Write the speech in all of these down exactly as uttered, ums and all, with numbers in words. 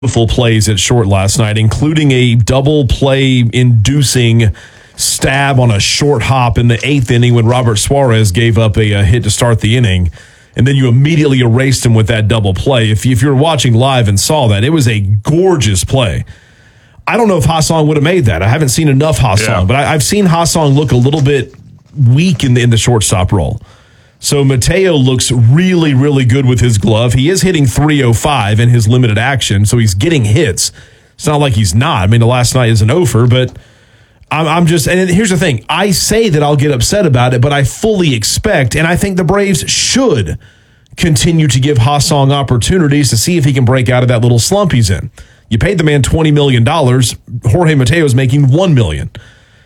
beautiful plays at short last night, including a double play inducing stab on a short hop in the eighth inning when Robert Suarez gave up a, a hit to start the inning. And then you immediately erased him with that double play. If you, if you were watching live and saw that, it was a gorgeous play. I don't know if Ha-Song would have made that. I haven't seen enough Ha-Song, yeah. but I, I've seen Ha-Song look a little bit weak in the, in the shortstop role. So Mateo looks really, really good with his glove. He is hitting three oh five in his limited action, so he's getting hits. It's not like he's not. I mean, the last night is an offer, but I'm, I'm just, and here's the thing. I say that I'll get upset about it, but I fully expect, and I think the Braves should continue to give Ha-Song opportunities to see if he can break out of that little slump he's in. You paid the man twenty million dollars. Jorge Mateo is making one million dollars.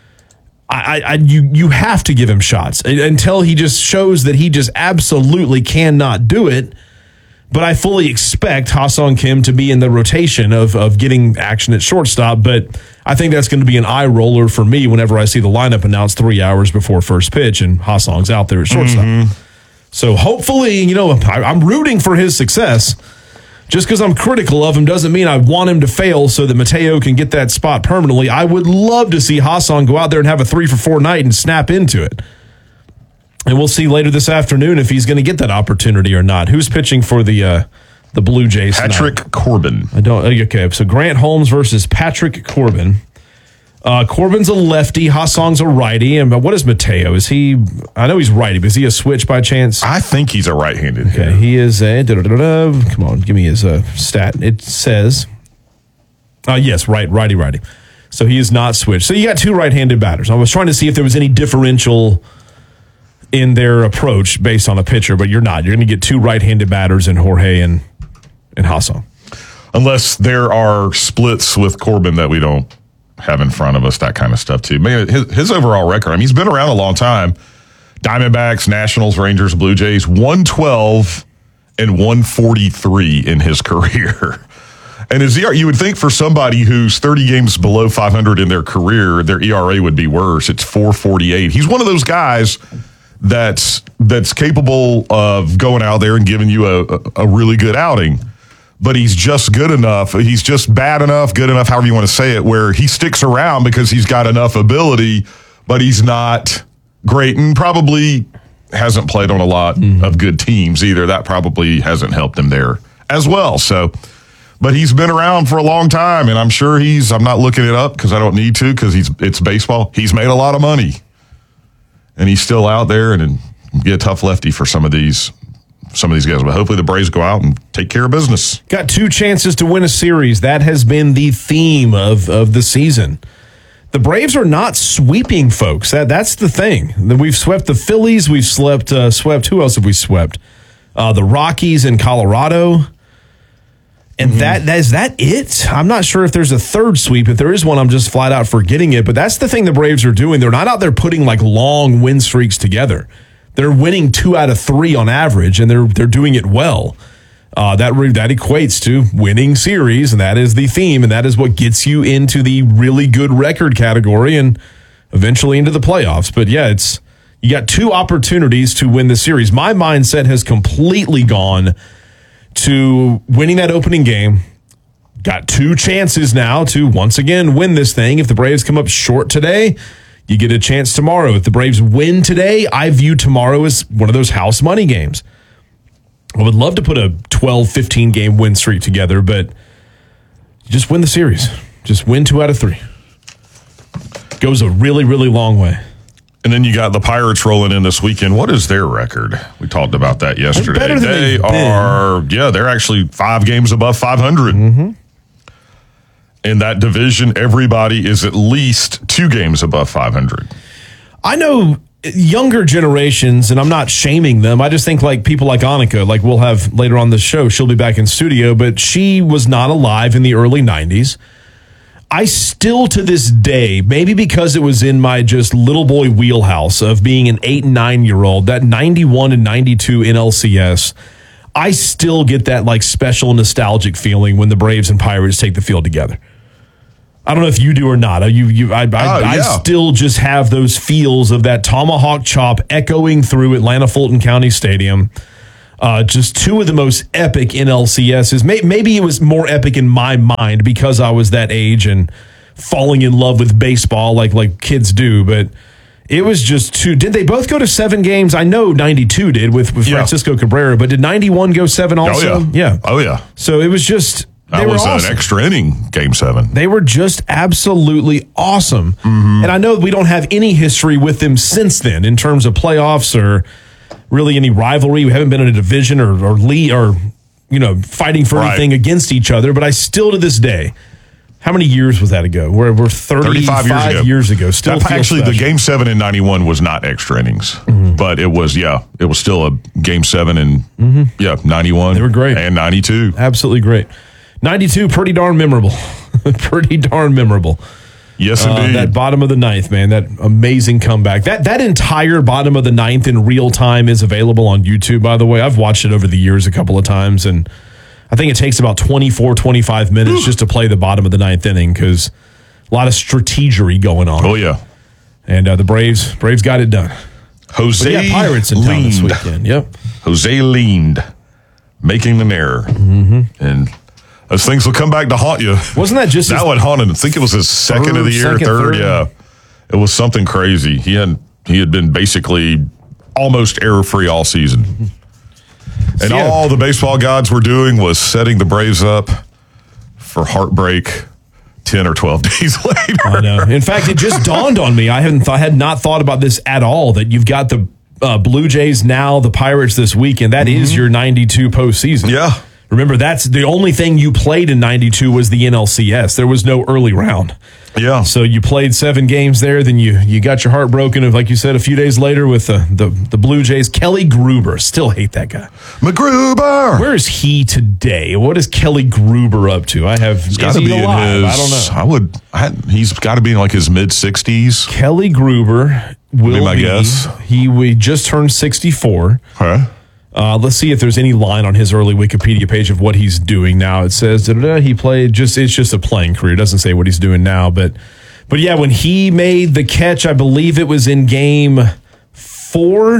I, I, you, you have to give him shots until he just shows that he just absolutely cannot do it. But I fully expect Ha-Song Kim to be in the rotation of, of getting action at shortstop. But I think that's going to be an eye roller for me whenever I see the lineup announced three hours before first pitch and Ha-Song's out there at shortstop. Mm-hmm. So hopefully, you know, I, I'm rooting for his success. Just because I'm critical of him doesn't mean I want him to fail so that Mateo can get that spot permanently. I would love to see Ha-Song go out there and have a three for four night and snap into it. And we'll see later this afternoon if he's going to get that opportunity or not. Who's pitching for the uh, the Blue Jays Patrick tonight? Corbin. I don't. Okay, so Grant Holmes versus Patrick Corbin. Uh, Corbin's a lefty. Ha-Song's a righty. And what is Mateo? Is he? I know he's righty, but is he a switch by chance? I think he's a right-handed. Okay, hitter. He is a. Da, da, da, da, come on, give me his uh, stat. It says, uh, yes, right, righty, righty. So he is not switched. So you got two right-handed batters. I was trying to see if there was any differential in their approach based on a pitcher, but you're not. You're going to get two right-handed batters in Jorge and and Ha-Song, unless there are splits with Corbin that we don't have in front of us, that kind of stuff too. Man, his, his overall record, I mean, he's been around a long time. Diamondbacks, Nationals, Rangers, Blue Jays, one twelve and one forty-three in his career. And his E R A, you would think for somebody who's thirty games below five hundred in their career, their E R A would be worse. It's four forty-eight. He's one of those guys that's that's capable of going out there and giving you a, a really good outing. But he's just good enough. He's just bad enough, good enough, however you want to say it, where he sticks around because he's got enough ability, but he's not great and probably hasn't played on a lot mm-hmm. of good teams either. That probably hasn't helped him there as well. So, but he's been around for a long time, and I'm sure he's, I'm not looking it up because I don't need to because he's it's baseball. He's made a lot of money, and he's still out there and, and be a tough lefty for some of these some of these guys, but hopefully the Braves go out and take care of business. Got two chances to win a series. That has been the theme of, of the season. The Braves are not sweeping, folks. That That's the thing. We've swept the Phillies. We've swept, uh, swept who else have we swept? Uh, the Rockies in Colorado. And mm-hmm. that, that is that it? I'm not sure if there's a third sweep. If there is one, I'm just flat out forgetting it. But that's the thing the Braves are doing. They're not out there putting like long win streaks together. They're winning two out of three on average, and they're they're doing it well. Uh, that that equates to winning series, and that is the theme, and that is what gets you into the really good record category and eventually into the playoffs. But yeah, it's you got two opportunities to win the series. My mindset has completely gone to winning that opening game. Got two chances now to once again win this thing. If the Braves come up short today, you get a chance tomorrow. If the Braves win today, I view tomorrow as one of those house money games. I would love to put a twelve, fifteen game win streak together, but just win the series. Just win two out of three. Goes a really, really long way. And then you got the Pirates rolling in this weekend. What is their record? We talked about that yesterday. They're better than they they've are, been. yeah, they're actually five games above five hundred. Mm-hmm. In that division, everybody is at least two games above five hundred. I know younger generations, and I'm not shaming them. I just think like people like Annika, like we'll have later on the show, she'll be back in studio, but she was not alive in the early nineties. I still to this day, maybe because it was in my just little boy wheelhouse of being an eight and nine year old, that ninety-one and ninety-two N L C S, I still get that like special nostalgic feeling when the Braves and Pirates take the field together. I don't know if you do or not. You, you, I, I, oh, yeah. I still just have those feels of that tomahawk chop echoing through Atlanta Fulton County Stadium. Uh, just two of the most epic N L C S's. May- maybe it was more epic in my mind because I was that age and falling in love with baseball like like kids do. But it was just two. Did they both go to seven games? I know ninety-two did with, with Yeah. Francisco Cabrera, but did ninety-one go seven also? Oh, yeah. Oh, yeah. So it was just... They That were was awesome. an extra inning, game seven. They were just absolutely awesome. Mm-hmm. And I know we don't have any history with them since then in terms of playoffs or really any rivalry. We haven't been in a division or, or league or, you know, fighting for Right. anything against each other. But I still to this day, how many years was that ago? We're, we're thirty-five, thirty-five years ago. years ago. Still That, feels actually, the special. game seven in ninety-one was not extra innings, Mm-hmm. but it was, yeah, it was still a game seven in, yeah, ninety-one. They were great. And ninety-two. Absolutely great. ninety-two, pretty darn memorable. pretty darn memorable. Yes, Uh, indeed. that bottom of the ninth, man, that amazing comeback. That that entire bottom of the ninth in real time is available on YouTube, by the way. I've watched it over the years a couple of times, and I think it takes about twenty-four, twenty-five minutes just to play the bottom of the ninth inning because a lot of strategery going on. oh, yeah. And uh, the Braves Braves got it done. Jose But yeah, Pirates in town this leaned. weekend. Yep. Jose leaned, making an error. Mm-hmm. And those things will come back to haunt you. Wasn't that just that his one haunted? I think it was his second third, of the year, second, third, third? Yeah, it was something crazy. He had he had been basically almost error free all season, and Yeah. all the baseball gods were doing was setting the Braves up for heartbreak. Ten or twelve days later. I know. In fact, it just dawned on me. I hadn't th- had not thought about this at all. That you've got the uh, Blue Jays now, the Pirates this weekend. That is your ninety-two postseason. Yeah. Remember, that's the only thing you played in ninety-two was the N L C S. There was no early round. Yeah. So you played seven games there. Then you you got your heart broken, of, like you said, a few days later with the, the, the Blue Jays. Kelly Gruber. Still hate that guy. McGruber. Where is he today? What is Kelly Gruber up to? I have. He's Is got to he be alive? in his. I don't know. I would. I, he's got to be in like his mid sixties. Kelly Gruber will Be my be. guess. He we just turned sixty-four. Huh? Uh, let's see if there's any line on his early Wikipedia page of what he's doing now. It says da-da-da, he played just. It's just a playing career. It doesn't say what he's doing now, but but yeah, when he made the catch, I believe it was in game four.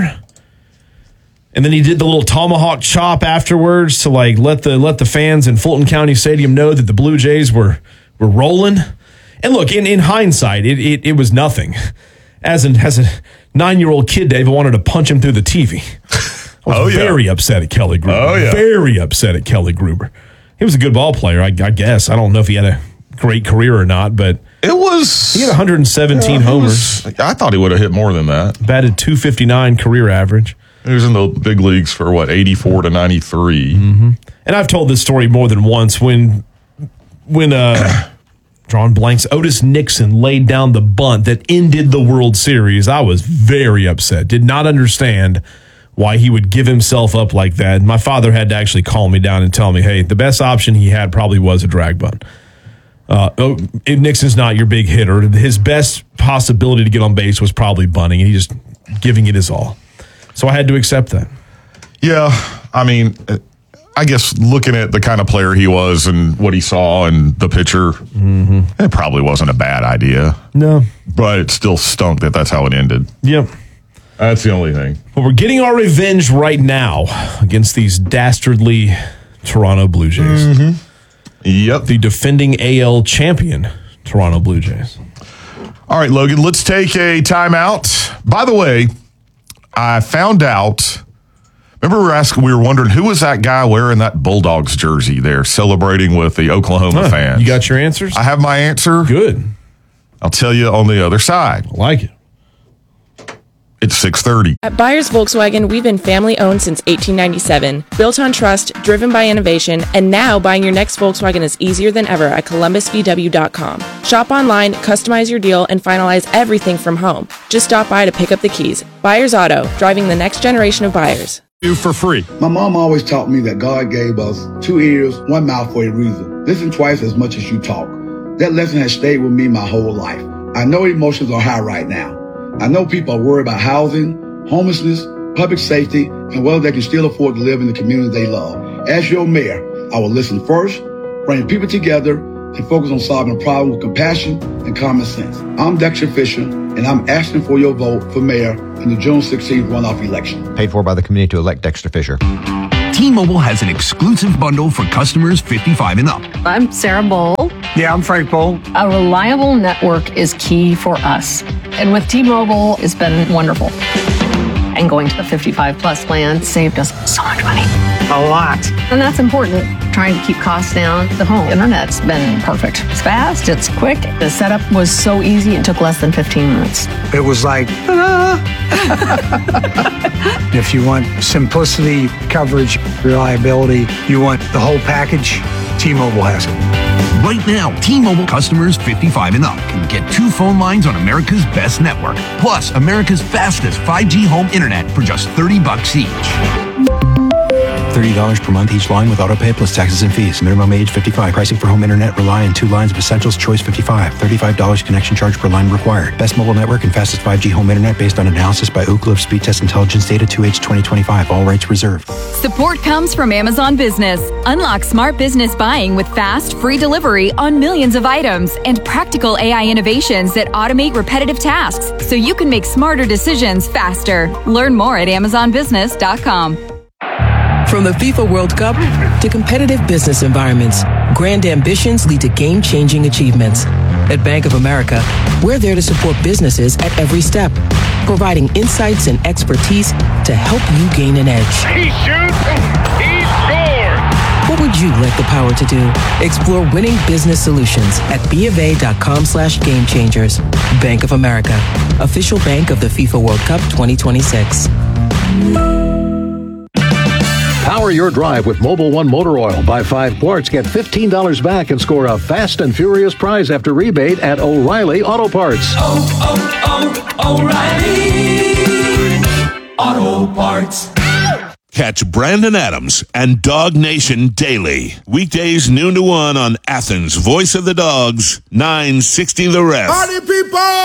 And then he did the little tomahawk chop afterwards to like let the let the fans in Fulton County Stadium know that the Blue Jays were were rolling. And look, in, in hindsight, it, it it was nothing. As an as a nine year old kid, Dave, I wanted to punch him through the T V. I was Oh, yeah. very upset at Kelly Gruber. Oh, yeah. Very upset at Kelly Gruber. He was a good ball player, I, I guess. I don't know if he had a great career or not, but It was. he had one hundred seventeen Yeah, he homers, was- I thought he would have hit more than that. batted two fifty-nine career average. He was in the big leagues for what, eighty-four to ninety-three. Mm-hmm. And I've told this story more than once when when uh drawing blanks, Otis Nixon laid down the bunt that ended the World Series. I was very upset. Did not understand why he would give himself up like that. My father had to actually calm me down and tell me, hey, the best option he had probably was a drag bunt. Uh, oh, Nixon's not your big hitter. His best possibility to get on base was probably bunting, and he just giving it his all. So I had to accept that. Yeah, I mean, I guess looking at the kind of player he was and what he saw and the pitcher, mm-hmm. it probably wasn't a bad idea. No. But it still stunk that that's how it ended. Yep. That's the only thing. Well, we're getting our revenge right now against these dastardly Toronto Blue Jays. Mm-hmm. Yep. The defending A L champion Toronto Blue Jays. All right, Logan, let's take a timeout. By the way, I found out, remember we were asking, we were wondering who was that guy wearing that Bulldogs jersey there celebrating with the Oklahoma Huh, fans? you got your answers? I have my answer. Good. I'll tell you on the other side. I like it. It's six thirty. At Byers Volkswagen, we've been family-owned since eighteen ninety-seven, built on trust, driven by innovation, and now buying your next Volkswagen is easier than ever at columbus v w dot com. Shop online, customize your deal, and finalize everything from home. Just stop by to pick up the keys. Byers Auto, driving the next generation of buyers. You for free. My mom always taught me that God gave us two ears, one mouth for a reason. Listen twice as much as you talk. That lesson has stayed with me my whole life. I know emotions are high right now. I know people are worried about housing, homelessness, public safety, and whether they can still afford to live in the community they love. As your mayor, I will listen first, bring people together, and focus on solving problems with compassion and common sense. I'm Dexter Fisher, and I'm asking for your vote for mayor in the June sixteenth runoff election. Paid for by the committee to elect Dexter Fisher. T-Mobile has an exclusive bundle for customers fifty-five and up. I'm Sarah Bowl. Yeah, I'm Frank Bowl. A reliable network is key for us. And with T-Mobile, it's been wonderful. And going to the fifty-five plus plan saved us so much money. A lot. And that's important. Trying to keep costs down. The home internet's been perfect. It's fast, it's quick. The setup was so easy, it took less than fifteen minutes. It was like, ah. If you want simplicity, coverage, reliability, you want the whole package, T-Mobile has it. Right now, T-Mobile customers fifty-five and up can get two phone lines on America's best network, plus America's fastest five G home internet for just thirty bucks each. thirty dollars per month each line with autopay plus taxes and fees. Minimum age fifty-five. Pricing for home internet rely on two lines of Essentials Choice fifty-five. thirty-five dollars connection charge per line required. Best mobile network and fastest five G home internet based on analysis by Ookla of Speed Test Intelligence data two H twenty twenty-five. All rights reserved. Support comes from Amazon Business. Unlock smart business buying with fast, free delivery on millions of items and practical A I innovations that automate repetitive tasks so you can make smarter decisions faster. Learn more at amazon business dot com. From the FIFA World Cup to competitive business environments, grand ambitions lead to game-changing achievements. At Bank of America, we're there to support businesses at every step, providing insights and expertise to help you gain an edge. He shoots, he scores! What would you like the power to do? Explore winning business solutions at BofA.com slash game changers. Bank of America, official bank of the FIFA World Cup twenty twenty-six. Power your drive with Mobil one Motor Oil. Buy five quarts, get fifteen dollars back, and score a fast and furious prize after rebate at O'Reilly Auto Parts. Oh, oh, oh, O'Reilly Auto Parts. Catch Brandon Adams and Dog Nation daily. Weekdays noon to one on Athens' Voice of the Dogs, nine sixty The Ref. Party people!